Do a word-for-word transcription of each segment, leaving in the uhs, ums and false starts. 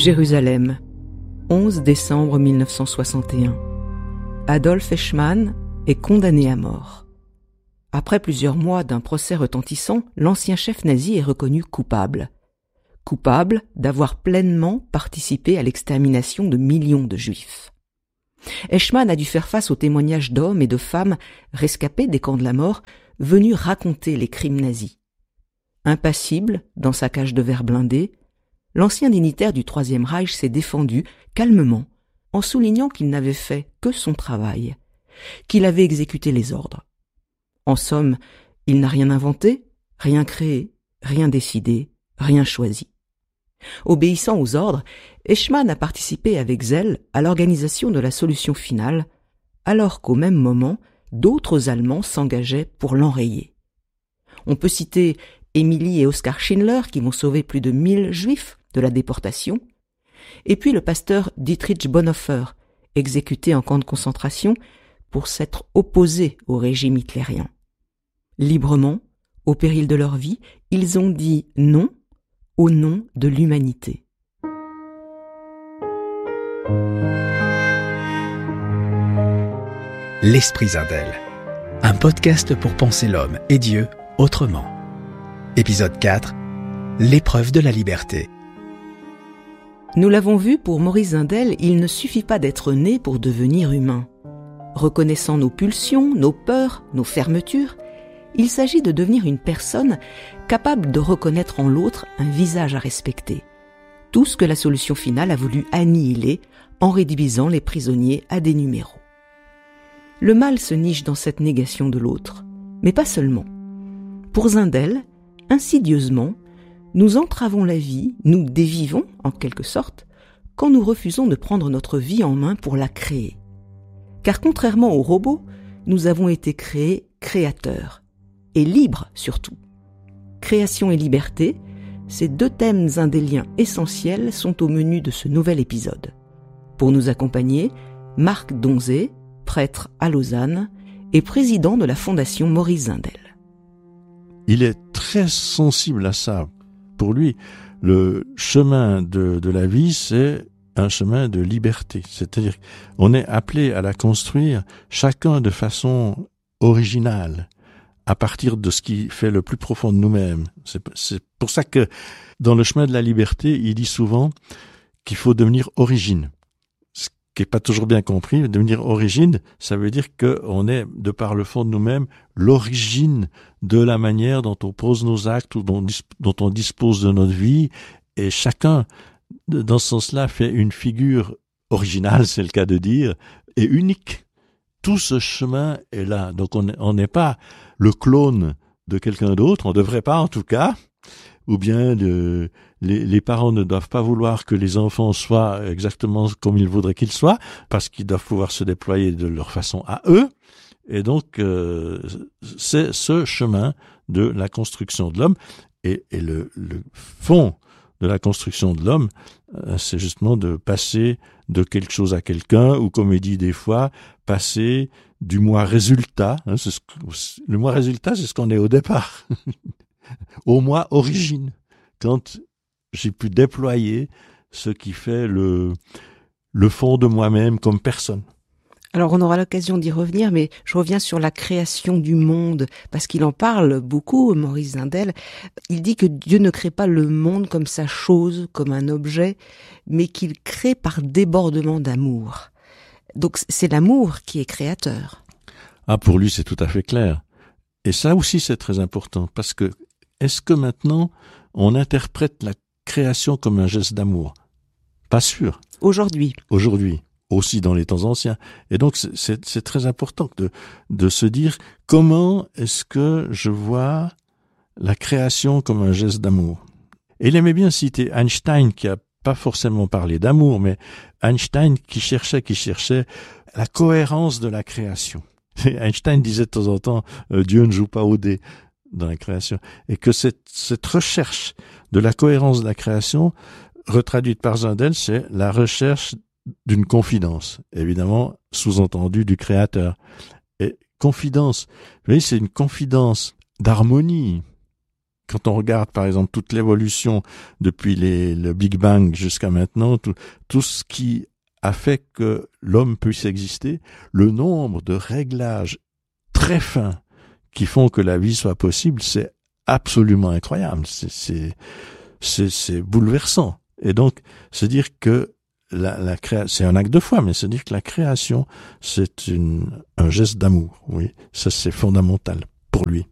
Jérusalem, onze décembre mille neuf cent soixante et un. Adolf Eichmann est condamné à mort. Après plusieurs mois d'un procès retentissant, l'ancien chef nazi est reconnu coupable. Coupable d'avoir pleinement participé à l'extermination de millions de Juifs. Eichmann a dû faire face aux témoignages d'hommes et de femmes rescapés des camps de la mort venus raconter les crimes nazis. Impassible dans sa cage de verre blindée, l'ancien dignitaire du Troisième Reich s'est défendu calmement en soulignant qu'il n'avait fait que son travail, qu'il avait exécuté les ordres. En somme, il n'a rien inventé, rien créé, rien décidé, rien choisi. Obéissant aux ordres, Eichmann a participé avec zèle à l'organisation de la solution finale, alors qu'au même moment, d'autres Allemands s'engageaient pour l'enrayer. On peut citer Émilie et Oskar Schindler qui vont sauver plus de mille Juifs de la déportation, et puis le pasteur Dietrich Bonhoeffer, exécuté en camp de concentration pour s'être opposé au régime hitlérien. Librement, au péril de leur vie, ils ont dit non au nom de l'humanité. L'Esprit Zindel, un podcast pour penser l'homme et Dieu autrement. Épisode quatre, l'épreuve de la liberté. Nous l'avons vu, pour Maurice Zindel, il ne suffit pas d'être né pour devenir humain. Reconnaissant nos pulsions, nos peurs, nos fermetures, il s'agit de devenir une personne capable de reconnaître en l'autre un visage à respecter. Tout ce que la solution finale a voulu annihiler en réduisant les prisonniers à des numéros. Le mal se niche dans cette négation de l'autre, mais pas seulement. Pour Zindel, insidieusement, nous entravons la vie, nous dévivons, en quelque sorte, quand nous refusons de prendre notre vie en main pour la créer. Car contrairement aux robots, nous avons été créés créateurs, et libres surtout. Création et liberté, ces deux thèmes zindéliens essentiels sont au menu de ce nouvel épisode. Pour nous accompagner, Marc Donzé, prêtre à Lausanne et président de la Fondation Maurice Zindel. Il est très sensible à ça. Pour lui, le chemin de, de la vie, c'est un chemin de liberté. C'est-à-dire qu'on est appelé à la construire chacun de façon originale, à partir de ce qui fait le plus profond de nous-mêmes. C'est, c'est pour ça que dans le chemin de la liberté, il dit souvent qu'il faut devenir origine. Ce qui n'est pas toujours bien compris. Devenir origine, ça veut dire qu'on est, de par le fond de nous-mêmes, l'origine de la manière dont on pose nos actes ou dont, dont on dispose de notre vie. Et chacun, dans ce sens-là, fait une figure originale, c'est le cas de dire, et unique. Tout ce chemin est là. Donc on n'est pas le clone de quelqu'un d'autre, on ne devrait pas en tout cas, ou bien le, les, les parents ne doivent pas vouloir que les enfants soient exactement comme ils voudraient qu'ils soient, parce qu'ils doivent pouvoir se déployer de leur façon à eux. Et donc, euh, c'est ce chemin de la construction de l'homme. Et, et le, le fond de la construction de l'homme, euh, c'est justement de passer de quelque chose à quelqu'un, ou comme il dit des fois, passer du moi résultat. Hein, c'est ce que, le moi résultat, c'est ce qu'on est au départ. Au moi origine. Quand j'ai pu déployer ce qui fait le, le fond de moi-même comme personne. Alors on aura l'occasion d'y revenir, mais je reviens sur la création du monde, parce qu'il en parle beaucoup, Maurice Zindel. Il dit que Dieu ne crée pas le monde comme sa chose, comme un objet, mais qu'il crée par débordement d'amour. Donc c'est l'amour qui est créateur. Ah, pour lui c'est tout à fait clair. Et ça aussi c'est très important, parce que est-ce que maintenant on interprète la création comme un geste d'amour ? Pas sûr. Aujourd'hui. Aujourd'hui. Aussi dans les temps anciens. Et donc, c'est, c'est, c'est très important de, de se dire comment est-ce que je vois la création comme un geste d'amour. Et il aimait bien citer Einstein, qui a pas forcément parlé d'amour, mais Einstein qui cherchait, qui cherchait la cohérence de la création. Et Einstein disait de temps en temps, euh, Dieu ne joue pas au dé dans la création. Et que cette, cette recherche de la cohérence de la création, retraduite par Zindel, c'est la recherche d'une confidence, évidemment sous-entendu du créateur. Et confidence, vous voyez, c'est une confidence d'harmonie. quand on regarde par exemple toute l'évolution depuis les, le Big Bang jusqu'à maintenant, tout, tout ce qui a fait que l'homme puisse exister, le nombre de réglages très fins qui font que la vie soit possible, c'est absolument incroyable, c'est, c'est, c'est, c'est bouleversant. Et donc, se dire que la, la créa... c'est un acte de foi, mais se dire que la création, c'est une, un geste d'amour, oui, ça c'est fondamental pour lui.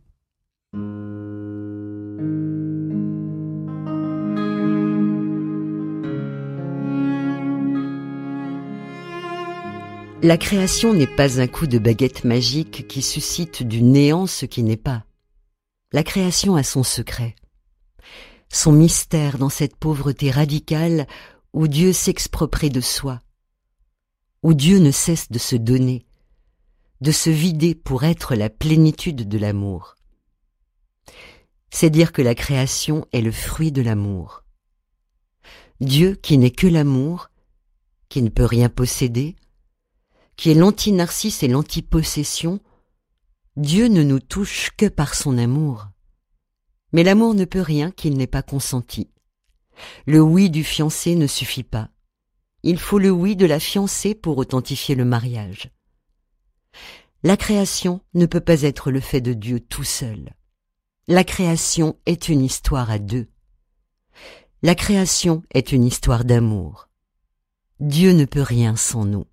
La création n'est pas un coup de baguette magique qui suscite du néant ce qui n'est pas. La création a son secret, son mystère dans cette pauvreté radicale où Dieu s'exproprie de soi, où Dieu ne cesse de se donner, de se vider pour être la plénitude de l'amour. C'est dire que la création est le fruit de l'amour. Dieu qui n'est que l'amour, qui ne peut rien posséder, qui est l'anti-narcisse et l'anti-possession, Dieu ne nous touche que par son amour. Mais l'amour ne peut rien qu'il n'ait pas consenti. Le oui du fiancé ne suffit pas. Il faut le oui de la fiancée pour authentifier le mariage. La création ne peut pas être le fait de Dieu tout seul. La création est une histoire à deux. La création est une histoire d'amour. Dieu ne peut rien sans nous.